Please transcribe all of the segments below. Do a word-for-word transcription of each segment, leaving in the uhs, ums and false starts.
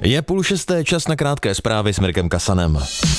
Je půl šesté, čas na krátké zprávy s Mirkem Kasanem.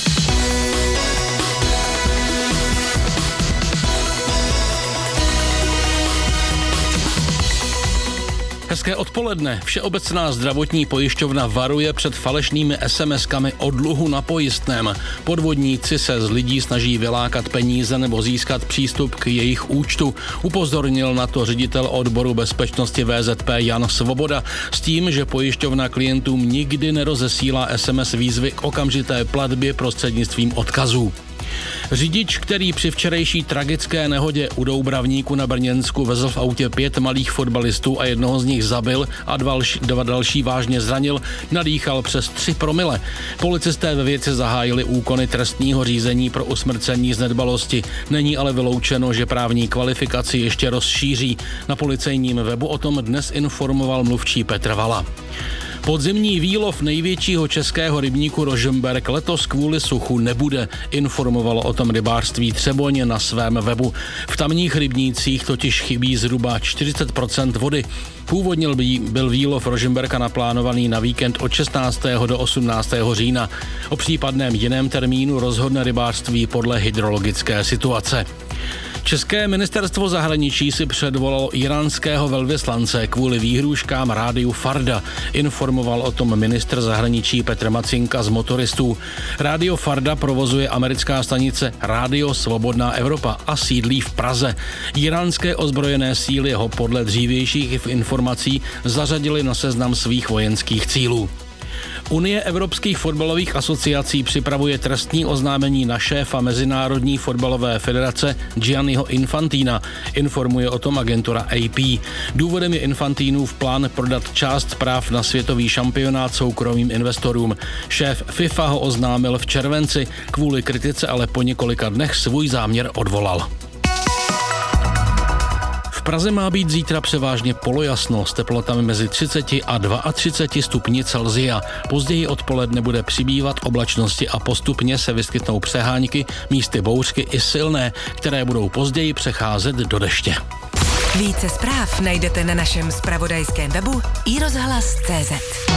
Hezké odpoledne. Všeobecná zdravotní pojišťovna varuje před falešnými es em eskami o dluhu na pojistném. Podvodníci se z lidí snaží vylákat peníze nebo získat přístup k jejich účtu. Upozornil na to ředitel odboru bezpečnosti vé zet pé Jan Svoboda s tím, že pojišťovna klientům nikdy nerozesílá es em es výzvy k okamžité platbě prostřednictvím odkazů. Řidič, který při včerejší tragické nehodě u Doubravníku na Brněnsku vezl v autě pět malých fotbalistů a jednoho z nich zabil a dva, dva další vážně zranil, nadýchal přes tři promile. Policisté ve věci zahájili úkony trestního řízení pro usmrcení z nedbalosti. Není ale vyloučeno, že právní kvalifikaci ještě rozšíří. Na policejním webu o tom dnes informoval mluvčí Petr Vala. Podzimní výlov největšího českého rybníku Rožmberk letos kvůli suchu nebude, informovalo o tom rybářství Třeboň na svém webu. V tamních rybnících totiž chybí zhruba čtyřicet procent vody. Původně byl výlov Rožmberka naplánovaný na víkend od šestnáctého do osmnáctého října. O případném jiném termínu rozhodne rybářství podle hydrologické situace. České ministerstvo zahraničí si předvolalo iránského velvyslance kvůli výhrůžkám rádiu Farda. Informoval o tom ministr zahraničí Petr Macinka z Motoristů. Rádio Farda provozuje americká stanice Rádio Svobodná Evropa a sídlí v Praze. Iránské ozbrojené síly ho podle dřívějších informací zařadili na seznam svých vojenských cílů. Unie evropských fotbalových asociací připravuje trestní oznámení na šéfa Mezinárodní fotbalové federace Gianniho Infantina, informuje o tom agentura á pé. Důvodem je Infantínův plán prodat část práv na světový šampionát soukromým investorům. Šéf FIFA ho oznámil v červenci, kvůli kritice ale po několika dnech svůj záměr odvolal. V Praze má být zítra převážně polojasno s teplotami mezi třicet a třicet dva stupni Celsia. Později odpoledne bude přibývat oblačnosti a postupně se vyskytnou přehánky, místy bouřky i silné, které budou později přecházet do deště. Více zpráv najdete na našem zpravodajském webu i rozhlas tečka cé zet.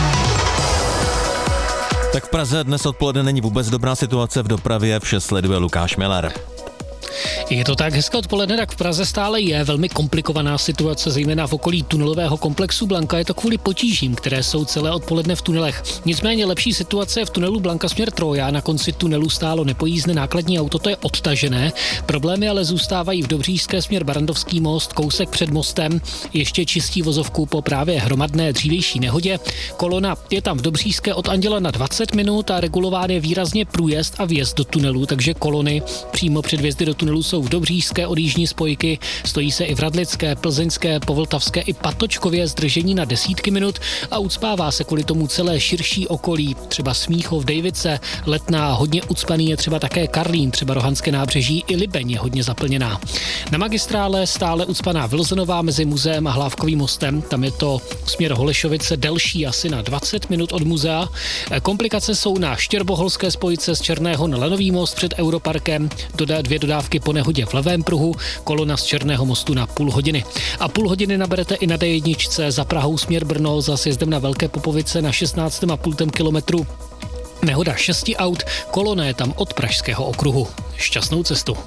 Tak v Praze dnes odpoledne není vůbec dobrá situace v dopravě, vše sleduje Lukáš Miller. Je to tak, hezké odpoledne, tak v Praze stále je velmi komplikovaná situace, zejména v okolí tunelového komplexu Blanka. Je to kvůli potížím, které jsou celé odpoledne v tunelech. Nicméně lepší situace je v tunelu Blanka směr Troja. Na konci tunelu stálo nepojízdné nákladní auto, to je odtažené. Problémy ale zůstávají v Dobříšské směr Barandovský most, kousek před mostem. Ještě čistí vozovku po právě hromadné dřívější nehodě. Kolona je tam v Dobříšské od Anděla na dvacet minut a regulován je výrazně průjezd a vjezd do tunelu, takže kolony přímo před vjezdy do tunelu jsou v Dobříšské od jižní spojky, stojí se i v Radlické, Plzeňské, Povltavské i Patočkově zdržení na desítky minut a ucpává se kvůli tomu celé širší okolí, třeba Smíchov, Dejvice, Letná, hodně ucpaný je třeba také Karlín, třeba Rohanské nábřeží i Libeň je hodně zaplněná. Na magistrále stále ucpaná Vilzenová mezi muzeem a Hlávkovým mostem, tam je to směr Holešovice delší asi na dvacet minut od muzea. Komplikace jsou na Štěrboholské spojce z Černého na Lanový most před Europarkem, doda, dvě dodávky po nehodě v levém pruhu, kolona z Černého mostu na půl hodiny. A půl hodiny naberete i na dé jedna za Prahou směr Brno za sjezdem na Velké Popovice na šestnáct a půl kilometru. Nehoda šesti aut, kolona je tam od Pražského okruhu. Šťastnou cestu.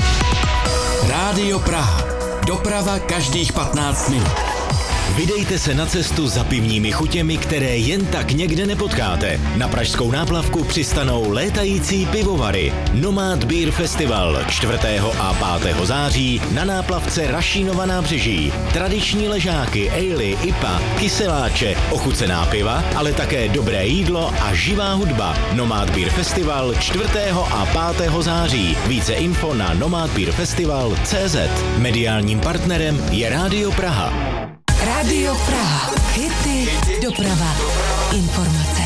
Rádio Praha. Doprava každých patnáct minut. Vydejte se na cestu za pivními chutěmi, které jen tak někde nepotkáte. Na pražskou náplavku přistanou létající pivovary. Nomad Beer Festival čtvrtého a pátého září na náplavce Rašínova nábřeží. Tradiční ležáky, ejly, í pé á, kyseláče, ochucená piva, ale také dobré jídlo a živá hudba. Nomad Beer Festival čtvrtého a pátého září. Více info na nomad beer festival tečka cé zet. Mediálním partnerem je Rádio Praha. Rádio Praha. Hity, doprava, informace.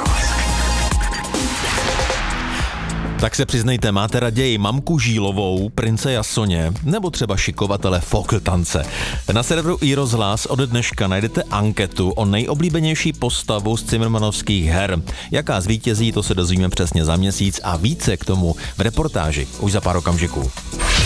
Tak se přiznejte, máte raději mamku Žílovou, prince Jasoně, nebo třeba šikovatele folk tance? Na serveru iRozhlas od dneška najdete anketu o nejoblíbenější postavu z cimrmanovských her. Jaká zvítězí, to se dozvíme přesně za měsíc a více k tomu v reportáži už za pár okamžiků.